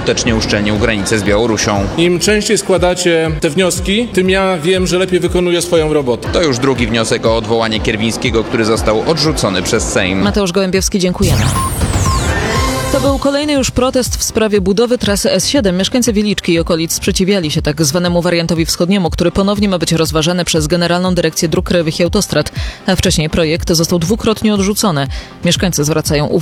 skutecznie uszczelnił granicę z Białorusią. Im częściej składacie te wnioski, tym ja wiem, że lepiej wykonuję swoją robotę. To już drugi wniosek o odwołanie Kierwińskiego, który został odrzucony przez Sejm. Mateusz Gołębiowski, dziękujemy. To był kolejny już protest w sprawie budowy trasy S7. Mieszkańcy Wieliczki i okolic sprzeciwiali się tak zwanemu wariantowi wschodniemu, który ponownie ma być rozważany przez Generalną Dyrekcję Dróg Krajowych i Autostrad. A wcześniej projekt został dwukrotnie odrzucony. Mieszkańcy zwracają uwagę